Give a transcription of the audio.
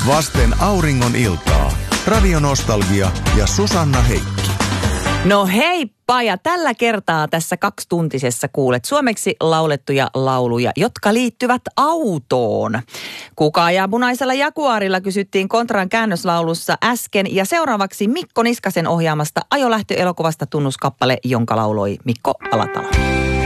Vasten auringon iltaa. Radionostalgia ja Susanna Heikki. No heippa, ja tällä kertaa tässä 2-tuntisessa kuulet suomeksi laulettuja lauluja, jotka liittyvät autoon. Kuka ajaa punaisella Jaguarilla, kysyttiin Kontran käännöslaulussa äsken, ja seuraavaksi Mikko Niskasen ohjaamasta ajolähtöelokuvasta tunnuskappale, jonka lauloi Mikko Alatalo.